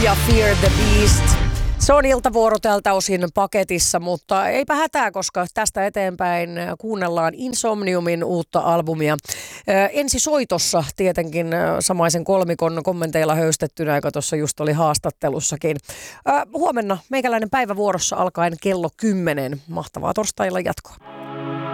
Ja Fear the Beast. Se on iltavuoro tältä osin paketissa, mutta eipä hätää, koska tästä eteenpäin kuunnellaan Insomniumin uutta albumia. Ensi soitossa tietenkin samaisen kolmikon kommenteilla höystettynä, joka tuossa just oli haastattelussakin. Huomenna meikäläinen päivävuorossa alkaen kello 10. Mahtavaa torstailla jatkoa.